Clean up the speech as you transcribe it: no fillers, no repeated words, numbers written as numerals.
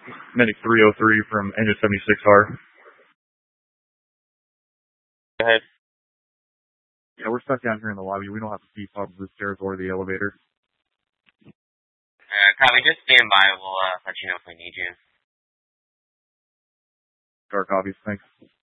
Medic 303 from Engine 76R. Go ahead. Yeah, we're stuck down here in the lobby. We don't have to see top of the stairs or the elevator. Copy. Just stand by. We'll let you know if we need you. Dark copies. Thanks.